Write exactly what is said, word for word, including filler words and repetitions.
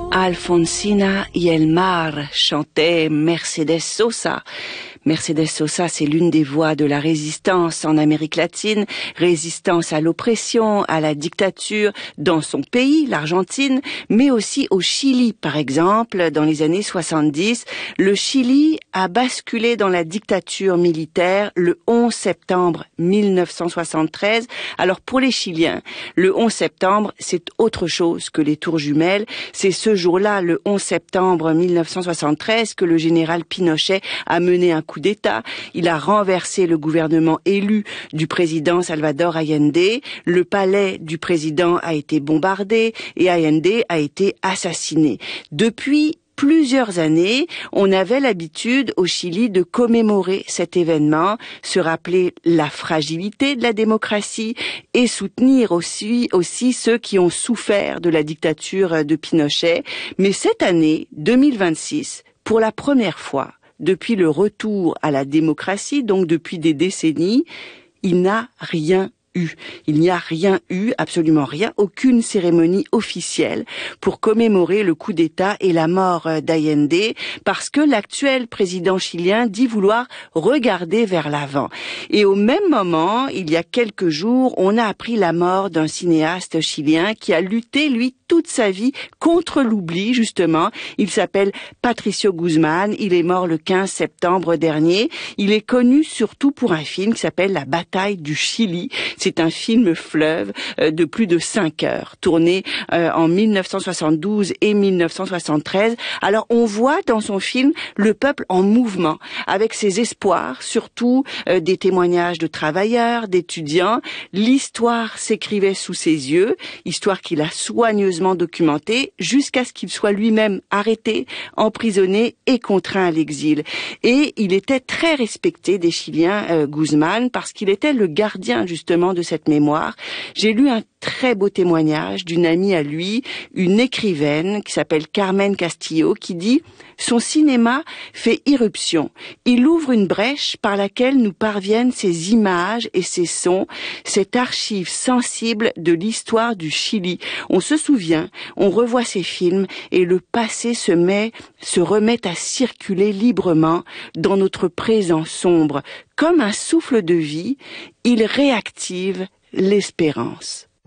Alfonsina y el mar, chantait Mercedes Sosa. Mercedes Sosa, c'est l'une des voix de la résistance en Amérique latine, résistance à l'oppression, à la dictature dans son pays, l'Argentine, mais aussi au Chili, par exemple. Dans les années soixante-dix, le Chili a basculé dans la dictature militaire le onze septembre mille neuf cent soixante-treize. Alors pour les Chiliens, le onze septembre, c'est autre chose que les tours jumelles. C'est ce jour-là, le onze septembre mille neuf cent soixante-treize, que le général Pinochet a mené un coup d'État. Il a renversé le gouvernement élu du président Salvador Allende. Le palais du président a été bombardé et Allende a été assassiné. Depuis plusieurs années, on avait l'habitude au Chili de commémorer cet événement, se rappeler la fragilité de la démocratie et soutenir aussi, aussi ceux qui ont souffert de la dictature de Pinochet. Mais cette année, deux mille vingt-six, pour la première fois, depuis le retour à la démocratie, donc depuis des décennies, il n'a rien eu. Il n'y a rien eu, absolument rien, aucune cérémonie officielle pour commémorer le coup d'État et la mort d'Allende, parce que l'actuel président chilien dit vouloir regarder vers l'avant. Et au même moment, il y a quelques jours, on a appris la mort d'un cinéaste chilien qui a lutté, lui, toute sa vie contre l'oubli, justement. Il s'appelle Patricio Guzmán. Il est mort le quinze septembre dernier. Il est connu surtout pour un film qui s'appelle La bataille du Chili. C'est un film fleuve euh, de plus de cinq heures, tourné euh, en mille neuf cent soixante-douze et mille neuf cent soixante-treize. Alors on voit dans son film le peuple en mouvement, avec ses espoirs, surtout euh, des témoignages de travailleurs, d'étudiants. L'histoire s'écrivait sous ses yeux, histoire qu'il a soigneusement documentée, jusqu'à ce qu'il soit lui-même arrêté, emprisonné et contraint à l'exil. Et il était très respecté des Chiliens, euh, Guzmán, parce qu'il était le gardien justement de cette mémoire. J'ai lu un très beau témoignage d'une amie à lui, une écrivaine qui s'appelle Carmen Castillo, qui dit « Son cinéma fait irruption. Il ouvre une brèche par laquelle nous parviennent ces images et ces sons, cette archive sensible de l'histoire du Chili. On se souvient, on revoit ces films et le passé se met, se remet à circuler librement dans notre présent sombre. Comme un souffle de vie, il réactive l'espérance. »